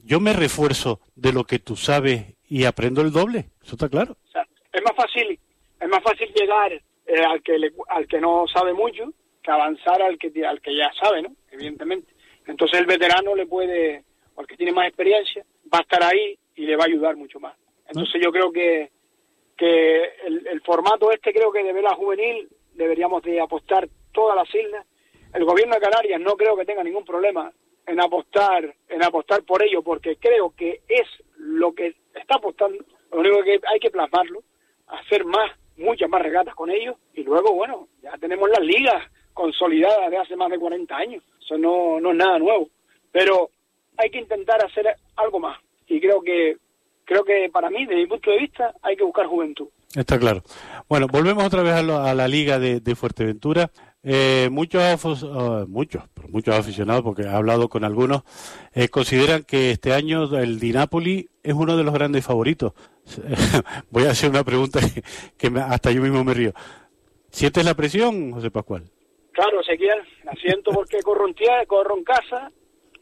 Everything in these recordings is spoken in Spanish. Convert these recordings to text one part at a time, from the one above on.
yo me refuerzo de lo que tú sabes y aprendo el doble, eso está claro. O sea, es más fácil llegar al que no sabe mucho que avanzar al que ya sabe, ¿no? Evidentemente. Entonces el veterano le puede, o el que tiene más experiencia, va a estar ahí y le va a ayudar mucho más. Entonces yo creo que el formato creo que de vela juvenil deberíamos de apostar todas las islas. El gobierno de Canarias no creo que tenga ningún problema en apostar por ello, porque creo que es lo que está apostando. Lo único que hay que plasmarlo, hacer muchas más regatas con ellos, y luego, bueno, ya tenemos las ligas consolidadas de hace más de 40 años. Eso no es nada nuevo, pero hay que intentar hacer algo más, y creo que para mí, desde mi punto de vista, hay que buscar juventud. Está claro. Bueno, volvemos otra vez a la Liga de Fuerteventura. Muchos aficionados, porque he hablado con algunos, consideran que este año el Di Napoli es uno de los grandes favoritos. Voy a hacer una pregunta que hasta yo mismo me río. ¿Sientes la presión, José Pascual? Claro, Ezequiel, la siento porque corro en casa.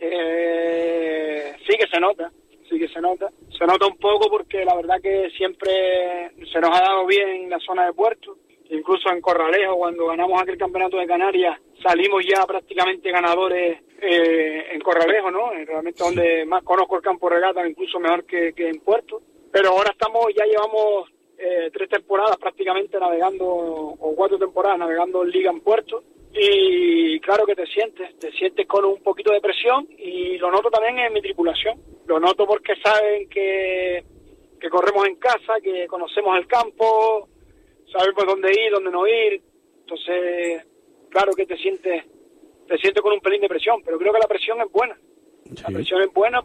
Sí que se nota. Se nota un poco porque la verdad que siempre se nos ha dado bien en la zona de Puerto. Incluso en Corralejo, cuando ganamos aquel campeonato de Canarias, salimos ya prácticamente ganadores en Corralejo, ¿no? Realmente donde más conozco el campo regata, incluso mejor que en Puerto. Pero ahora ya llevamos 3 temporadas prácticamente navegando, o 4 temporadas navegando en Liga en Puerto. Y claro que te sientes con un poquito de presión, y lo noto también en mi tripulación. Lo noto porque saben que corremos en casa, que conocemos el campo, sabemos dónde ir, dónde no ir. Entonces, claro que te sientes con un pelín de presión, pero creo que la presión es buena. Sí. La presión es buena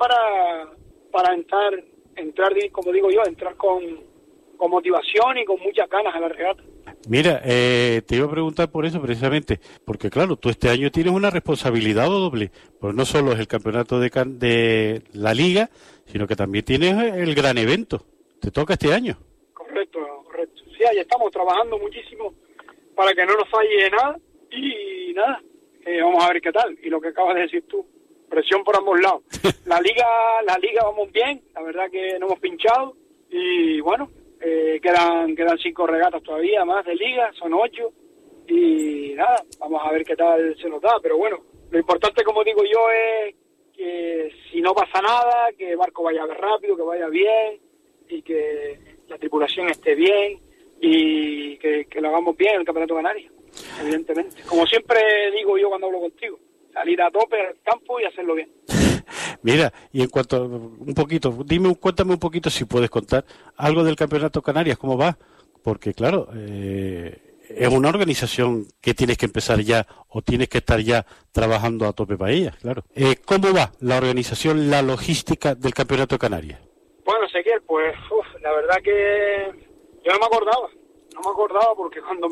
para entrar, como digo yo, entrar con motivación y con muchas ganas a la regata. Mira, te iba a preguntar por eso precisamente, porque claro, tú este año tienes una responsabilidad doble, pues no solo es el campeonato de la Liga, sino que también tienes el gran evento. ¿Te toca este año? Correcto. Sí, ahí estamos trabajando muchísimo para que no nos falle nada, y nada, vamos a ver qué tal. Y lo que acabas de decir tú, presión por ambos lados. La liga vamos bien, la verdad que no hemos pinchado, y bueno, quedan 5 regatas todavía más de liga, son 8, y nada, vamos a ver qué tal se nos da. Pero bueno, lo importante, como digo yo, es que si no pasa nada, que el barco vaya rápido, que vaya bien, y que la tripulación esté bien, y que lo hagamos bien en el Campeonato Canario, evidentemente. Como siempre digo yo cuando hablo contigo, salir a tope al campo y hacerlo bien. Mira, y en cuanto cuéntame un poquito, si puedes contar algo del Campeonato Canarias, ¿cómo va? Porque claro, es una organización que tienes que empezar ya, o tienes que estar ya trabajando a tope para ella, claro. ¿Cómo va la organización, la logística del Campeonato Canarias? Bueno, Ezequiel, pues la verdad que yo no me acordaba porque cuando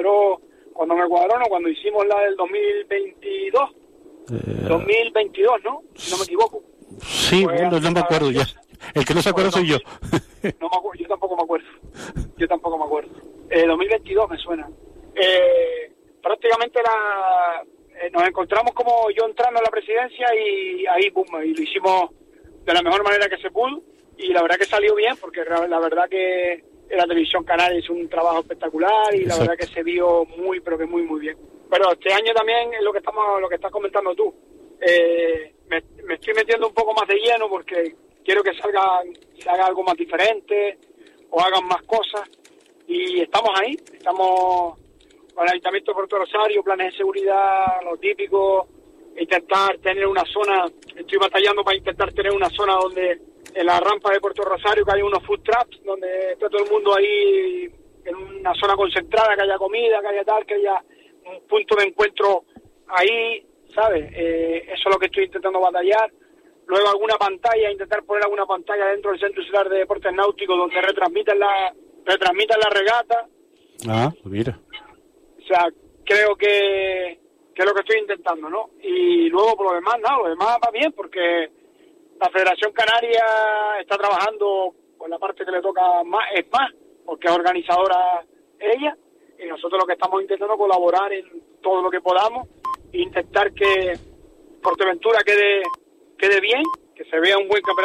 hicimos la del 2022, 2022, ¿no? Si no me equivoco. Sí, pues, bueno, no me acuerdo ya. El que no se acuerda soy yo. No me acuerdo, yo tampoco me acuerdo. 2022 me suena. Prácticamente nos encontramos como yo entrando a la presidencia, y ahí, boom, y lo hicimos de la mejor manera que se pudo, y la verdad que salió bien, porque la verdad que la televisión canaria hizo un trabajo espectacular, y la verdad que se vio muy, pero que muy, muy bien. Pero este año también es lo que estás comentando tú. Me estoy metiendo un poco más de lleno porque quiero que se haga algo más diferente, o hagan más cosas, y estamos ahí, estamos con el Ayuntamiento de Puerto Rosario, planes de seguridad, lo típico, intentar tener una zona, estoy batallando para intentar tener una zona donde en la rampa de Puerto Rosario que haya unos food trucks, donde esté todo el mundo ahí en una zona concentrada, que haya comida, que haya tal, que haya un punto de encuentro ahí, ¿sabes? Eso es lo que estoy intentando batallar. Luego intentar poner alguna pantalla dentro del Centro Insular de Deportes Náuticos donde retransmitan la regata. Ah, pues mira. O sea, creo que es lo que estoy intentando, ¿no? Y luego por lo demás va bien, porque la Federación Canaria está trabajando con la parte que le toca más, porque es organizadora ella, y nosotros lo que estamos intentando colaborar en todo lo que podamos, e intentar que Fuerteventura quede bien, que se vea un buen campeonato